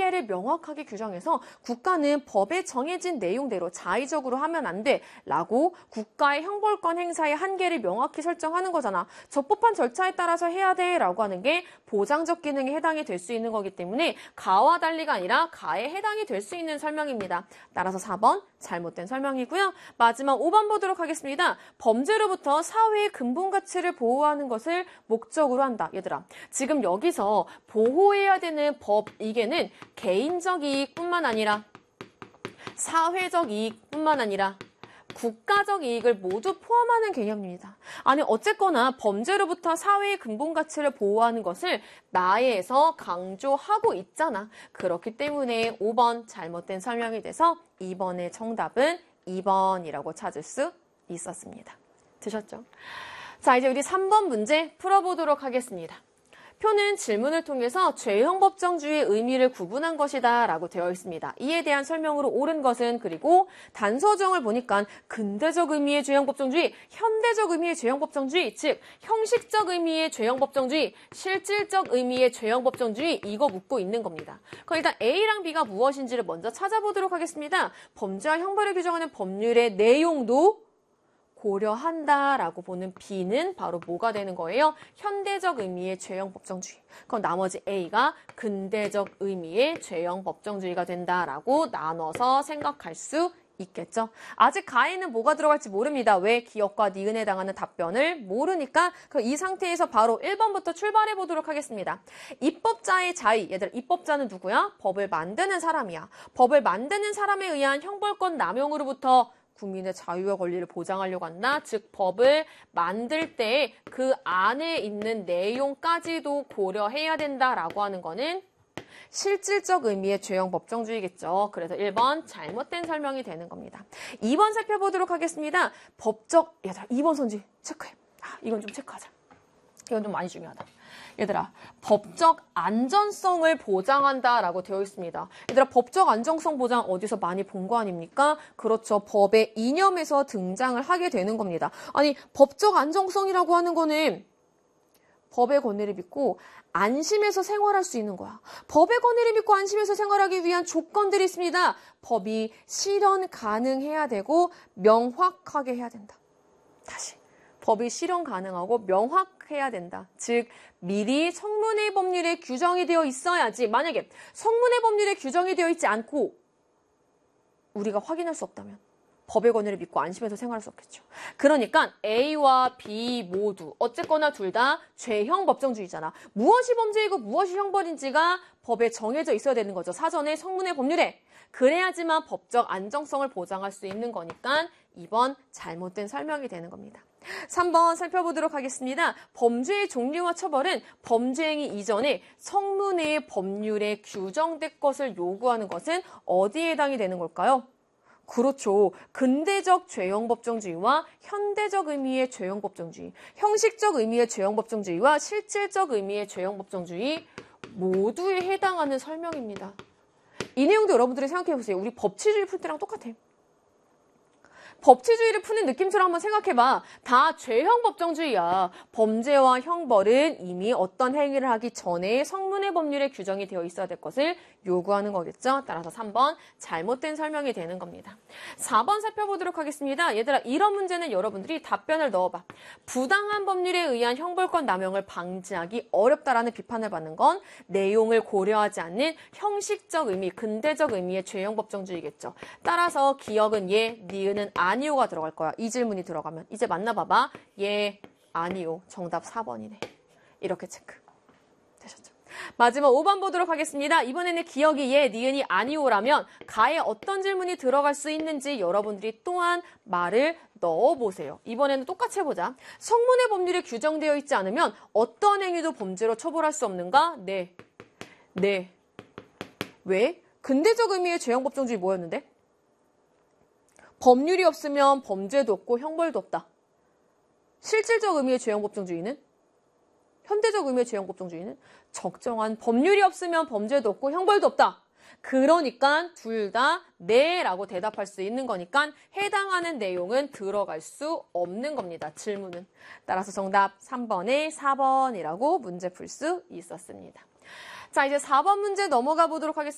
한계를 명확하게 규정해서 국가는 법에 정해진 내용대로 자의적으로 하면 안 돼 라고 국가의 형벌권 행사의 한계를 명확히 설정하는 거잖아. 적법한 절차에 따라서 해야 돼 라고 하는 게 보장적 기능에 해당이 될 수 있는 거기 때문에 가와 달리가 아니라 가에 해당이 될 수 있는 설명입니다. 따라서 4번 잘못된 설명이고요. 마지막 5번 보도록 하겠습니다. 범죄로부터 사회의 근본 가치를 보호하는 것을 목적으로 한다. 얘들아, 지금 여기서 보호해야 되는 법 이게는 개인적 이익뿐만 아니라 사회적 이익뿐만 아니라 국가적 이익을 모두 포함하는 개념입니다. 아니 어쨌거나 범죄로부터 사회의 근본 가치를 보호하는 것을 나에서 강조하고 있잖아. 그렇기 때문에 5번 잘못된 설명이 돼서 2번의 정답은 2번이라고 찾을 수 있었습니다. 드셨죠? 자, 이제 우리 3번 문제 풀어보도록 하겠습니다. 표는 질문을 통해서 죄형법정주의의 의미를 구분한 것이다 라고 되어 있습니다. 이에 대한 설명으로 옳은 것은 그리고 단서정을 보니까 근대적 의미의 죄형법정주의, 현대적 의미의 죄형법정주의, 즉 형식적 의미의 죄형법정주의, 실질적 의미의 죄형법정주의 이거 묻고 있는 겁니다. 그럼 일단 A랑 B가 무엇인지를 먼저 찾아보도록 하겠습니다. 범죄와 형벌을 규정하는 법률의 내용도 고려한다라고 보는 B는 바로 뭐가 되는 거예요? 현대적 의미의 죄형법정주의. 그럼 나머지 A가 근대적 의미의 죄형법정주의가 된다라고 나눠서 생각할 수 있겠죠. 아직 가에는 뭐가 들어갈지 모릅니다. 왜? 기억과 니은에 해당하는 답변을 모르니까 그럼 이 상태에서 바로 1번부터 출발해 보도록 하겠습니다. 입법자의 자의. 얘들아, 입법자는 누구야? 법을 만드는 사람이야. 법을 만드는 사람에 의한 형벌권 남용으로부터 국민의 자유와 권리를 보장하려고 한다. 즉 법을 만들 때 그 안에 있는 내용까지도 고려해야 된다라고 하는 거는 실질적 의미의 죄형 법정주의겠죠. 그래서 1번 잘못된 설명이 되는 겁니다. 2번 살펴보도록 하겠습니다. 법적, 얘들아 2번 선지 체크해. 이건 좀 체크하자. 이건 좀 많이 중요하다. 얘들아, 법적 안전성을 보장한다라고 되어 있습니다. 얘들아, 법적 안정성 보장 어디서 많이 본 거 아닙니까? 그렇죠. 법의 이념에서 등장을 하게 되는 겁니다. 아니, 법적 안정성이라고 하는 거는 법의 권리를 믿고 안심해서 생활할 수 있는 거야. 법의 권리를 믿고 안심해서 생활하기 위한 조건들이 있습니다. 법이 실현 가능해야 되고 명확하게 해야 된다. 다시. 법이 실현 가능하고 명확해야 된다. 즉 미리 성문의 법률에 규정이 되어 있어야지. 만약에 성문의 법률에 규정이 되어 있지 않고 우리가 확인할 수 없다면 법의 권위를 믿고 안심해서 생활할 수 없겠죠. 그러니까 A와 B 모두 어쨌거나 둘 다 죄형 법정주의잖아. 무엇이 범죄이고 무엇이 형벌인지가 법에 정해져 있어야 되는 거죠. 사전에 성문의 법률에. 그래야지만 법적 안정성을 보장할 수 있는 거니까 2번 잘못된 설명이 되는 겁니다. 3번 살펴보도록 하겠습니다. 범죄의 종류와 처벌은 범죄 행위 이전에 성문의 법률에 규정된 것을 요구하는 것은 어디에 해당이 되는 걸까요? 그렇죠. 근대적 죄형법정주의와 현대적 의미의 죄형법정주의, 형식적 의미의 죄형법정주의와 실질적 의미의 죄형법정주의 모두에 해당하는 설명입니다. 이 내용도 여러분들이 생각해보세요. 우리 법치주의 풀 때랑 똑같아. 법치주의를 푸는 느낌처럼 한번 생각해봐. 다 죄형 법정주의야. 범죄와 형벌은 이미 어떤 행위를 하기 전에 성문의 법률에 규정이 되어 있어야 될 것을 요구하는 거겠죠. 따라서 3번 잘못된 설명이 되는 겁니다. 4번 살펴보도록 하겠습니다. 얘들아, 이런 문제는 여러분들이 답변을 넣어봐. 부당한 법률에 의한 형벌권 남용을 방지하기 어렵다라는 비판을 받는 건 내용을 고려하지 않는 형식적 의미, 근대적 의미의 죄형 법정주의겠죠. 따라서 기억은 예, 니은은 아니오가 들어갈 거야. 이 질문이 들어가면. 이제 만나봐봐. 예, 아니오. 정답 4번이네. 이렇게 체크. 되셨죠? 마지막 5번 보도록 하겠습니다. 이번에는 기억이 예, 니은이 아니오라면 가에 어떤 질문이 들어갈 수 있는지 여러분들이 또한 말을 넣어보세요. 이번에는 똑같이 해보자. 성문의 법률에 규정되어 있지 않으면 어떤 행위도 범죄로 처벌할 수 없는가? 네. 네. 왜? 근대적 의미의 죄형 법정주의 뭐였는데? 법률이 없으면 범죄도 없고 형벌도 없다. 실질적 의미의 죄형 법정주의는? 현대적 의미의 죄형 법정주의는? 적정한 법률이 없으면 범죄도 없고 형벌도 없다. 그러니까 둘 다 네라고 대답할 수 있는 거니까 해당하는 내용은 들어갈 수 없는 겁니다. 질문은. 따라서 정답 3번에 4번이라고 문제 풀 수 있었습니다. 자, 이제 4번 문제 넘어가 보도록 하겠습니다.